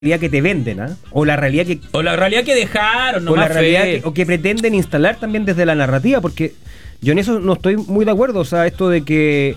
realidad que te venden, ¿eh? O la realidad que dejaron, no o la más realidad que pretenden instalar también desde la narrativa, porque yo en eso no estoy muy de acuerdo. O sea, esto de que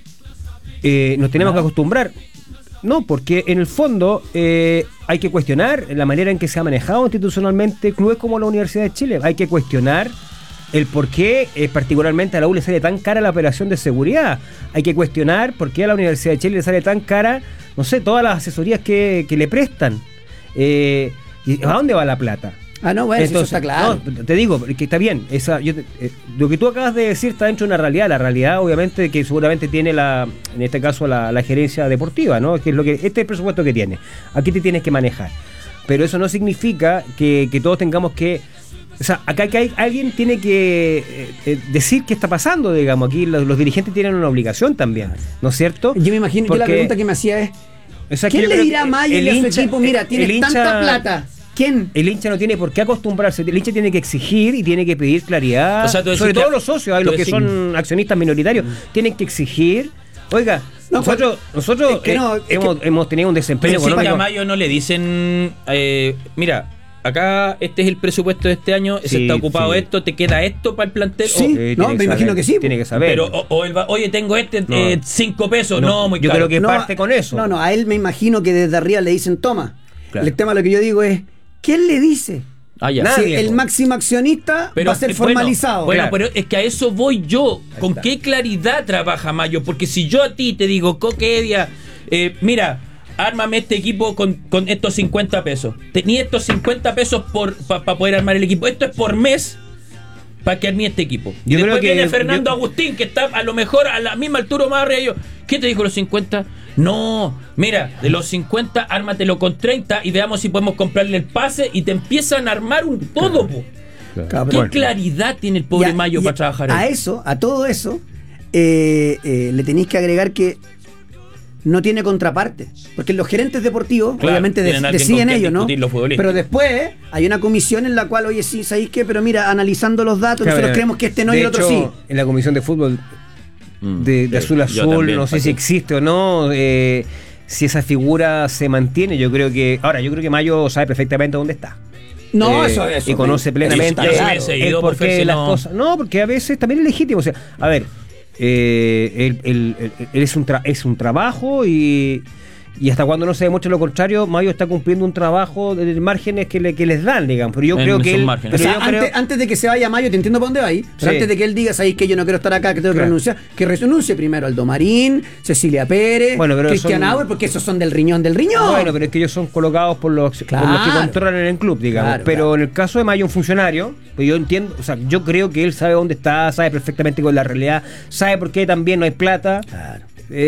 nos tenemos que acostumbrar. No, porque en el fondo hay que cuestionar la manera en que se ha manejado institucionalmente clubes como la Universidad de Chile. Hay que cuestionar el por qué particularmente a la U le sale tan cara la operación de seguridad. Hay que cuestionar por qué a la Universidad de Chile le sale tan cara, no sé, todas las asesorías que le prestan. ¿Y a dónde va la plata? No, bueno, entonces, eso está claro. No, te digo, que está bien. Lo que tú acabas de decir está dentro de una realidad. La realidad, obviamente, que seguramente tiene en este caso, la gerencia deportiva, ¿no? Que es este es el presupuesto que tiene. Aquí te tienes que manejar. Pero eso no significa que todos tengamos que... O sea, acá alguien tiene que decir qué está pasando, digamos. Aquí los dirigentes tienen una obligación también, ¿no es cierto? Yo me imagino, la pregunta que me hacía es, ¿quién le dirá a Mayo y a su equipo, mira, tienes tanta plata? ¿Quién? El hincha no tiene por qué acostumbrarse. El hincha tiene que exigir y tiene que pedir claridad. O sea, sobre todo los socios, los que son accionistas minoritarios, tienen que exigir. Oiga, nosotros hemos tenido un desempeño económico. A Mayo no le dicen, mira, acá este es el presupuesto de este año, se está ocupado esto, te queda esto para el plantel. Sí, me imagino que sí. Tiene que saber. Pero, oye, tengo 5 pesos, muy yo caro. Creo que parte con eso. No, a él me imagino que desde arriba le dicen, toma. Claro. El tema, lo que yo digo es, ¿quién le dice? Nadie, el máximo accionista va a ser formalizado. Bueno, pero es que a eso voy yo. ¿Con qué claridad trabaja Mayo? Porque si yo a ti te digo, Coque Evia, mira, ármame este equipo con estos 50 pesos. Tenía estos 50 pesos para poder armar el equipo. Esto es por mes para que armé este equipo. Y después viene Fernando Agustín, que está a lo mejor a la misma altura o más arriba. ¿Qué te dijo los 50? No, mira, de los 50, ármatelo con 30 y veamos si podemos comprarle el pase y te empiezan a armar un todo, po. Claro. ¿Qué claridad tiene el pobre Mayo para trabajar ahí? A todo eso, le tenéis que agregar que no tiene contraparte, porque los gerentes deportivos, claro, obviamente deciden ellos, ¿no? Pero después hay una comisión en la cual, oye, sí, ¿sabéis qué? Pero mira, analizando los datos, claro, nosotros creemos que este no y el otro sí. En la comisión de fútbol de Azul Azul, no sé si existe o no, si esa figura se mantiene. Yo creo que Mayo sabe perfectamente dónde está. No, eso y conoce plenamente porque las cosas. No, porque a veces también es legítimo. O sea, a ver, él es un trabajo y hasta cuando no se demuestre lo contrario, Mayo está cumpliendo un trabajo de márgenes que les dan, digamos. Pero yo creo que él... Antes de que se vaya Mayo, te entiendo para dónde va ahí, pero antes de que él diga, sabéis que yo no quiero estar acá, que tengo que renunciar, que renuncie primero Aldo Marín, Cecilia Pérez, Cristian Auer, porque esos son del riñón. Bueno, pero es que ellos son colocados por los que controlan el club, digamos. Claro, pero en el caso de Mayo, un funcionario, pues yo entiendo, o sea, yo creo que él sabe dónde está, sabe perfectamente con la realidad, sabe por qué también no hay plata. Claro.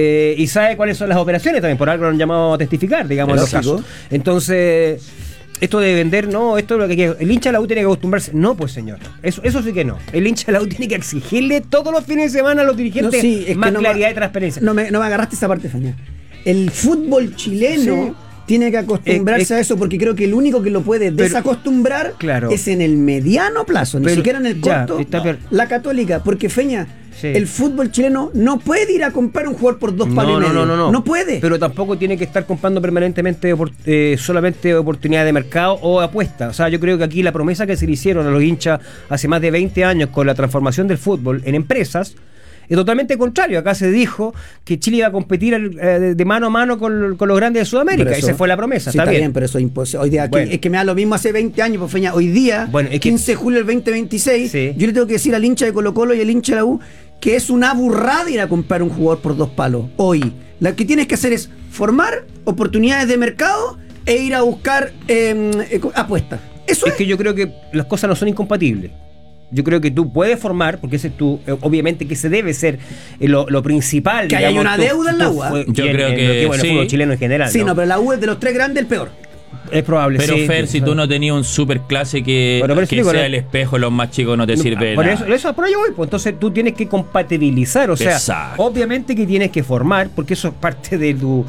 Y sabe cuáles son las operaciones también, por algo lo han llamado a testificar, digamos, en los casos. Entonces, esto de vender, no, esto es lo que el hincha de la U tiene que acostumbrarse. No, pues señor, eso sí que no. El hincha de la U tiene que exigirle todos los fines de semana a los dirigentes más claridad y transparencia. No me agarraste esa parte, Faña. El fútbol chileno tiene que acostumbrarse a eso, porque creo que el único que lo puede desacostumbrar es en el mediano plazo, ni siquiera en el corto. La Católica, porque Feña, el fútbol chileno no puede ir a comprar un jugador por 2 palos y medio. No puede. Pero tampoco tiene que estar comprando permanentemente solamente oportunidades de mercado o apuestas. O sea, yo creo que aquí la promesa que se le hicieron a los hinchas hace más de 20 años con la transformación del fútbol en empresas es totalmente contrario. Acá se dijo que Chile iba a competir de mano a mano con los grandes de Sudamérica. Esa fue la promesa. Sí, está bien, pero eso es imposible. Hoy día, es que me da lo mismo hace 20 años, pues, Feña. Hoy día, 15 de julio del 2026, yo le tengo que decir al hincha de Colo-Colo y al hincha de la U que es una burrada ir a comprar un jugador por 2 palos. Hoy, lo que tienes que hacer es formar oportunidades de mercado e ir a buscar apuestas. Eso es que yo creo que las cosas no son incompatibles. Yo creo que tú puedes formar, porque ese es obviamente que ese debe ser lo principal. Que hay una deuda en la U. Yo creo que el fútbol chileno en general. Sí, no, pero la U es de los 3 grandes el peor. Es probable, pero Fer, si tú no tenías un super clase que sea el espejo, los más chicos no te sirve por nada. Eso por ahí voy, pues entonces tú tienes que compatibilizar, o sea, obviamente que tienes que formar, porque eso es parte de tu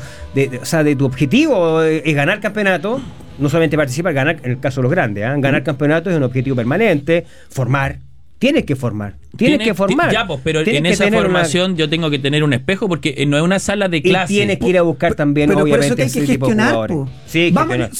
objetivo, es ganar campeonato, no solamente participar, ganar, en el caso de los grandes, ganar campeonato es un objetivo permanente, formar tienes que formar. Tienes que formar. Ya, pues, pero en esa formación yo tengo que tener un espejo porque no es una sala de clase. Y tienes que ir a buscar también, pero obviamente, por eso que hay que gestionar. Sí, vamos,